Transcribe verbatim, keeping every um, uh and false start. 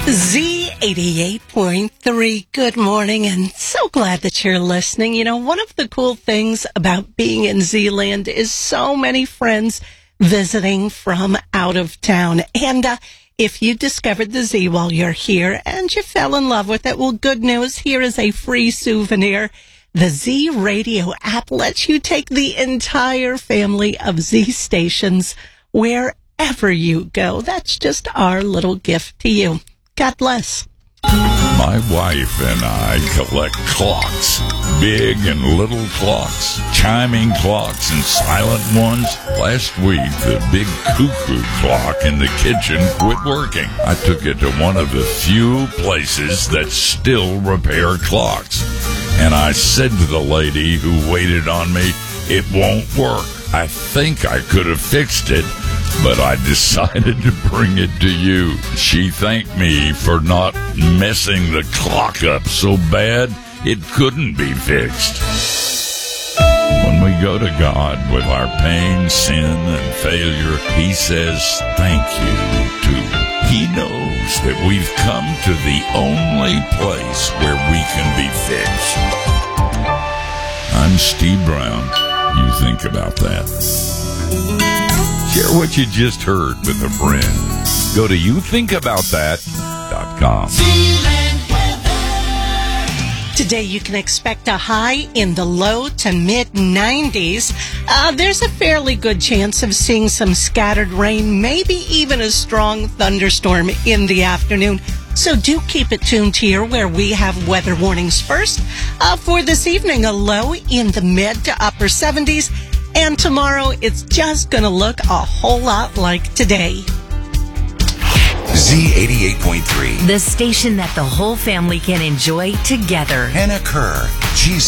Z eighty-eight point three, good morning, and so glad that you're listening. You know, one of the cool things about being in Z-Land is so many friends visiting from out of town. And uh, if you discovered the Z while you're here and you fell in love with it, well, good news, here is a free souvenir. The Z Radio app lets you take the entire family of Z stations wherever you go. That's just our little gift to you. God bless. My wife and I collect clocks, big and little clocks, chiming clocks and silent ones. Last week, the big cuckoo clock in the kitchen quit working. I took it to one of the few places that still repair clocks. And I said to the lady who waited on me, "It won't work. I think I could have fixed it, but I decided to bring it to you." She thanked me for not messing the clock up so bad it couldn't be fixed. When we go to God with our pain, sin, and failure, He says thank you too. He knows that we've come to the only place where we can be fixed. I'm Steve Brown. You think about that. Share what you just heard with a friend. Go to you think about that dot com. Today you can expect a high in the low to mid nineties. Uh, there's a fairly good chance of seeing some scattered rain, maybe even a strong thunderstorm in the afternoon. So do keep it tuned here where we have weather warnings first. Uh, for this evening, a low in the mid to upper seventies. And tomorrow, it's just going to look a whole lot like today. Z eighty-eight point three. The station that the whole family can enjoy together. Hannah Kerr, G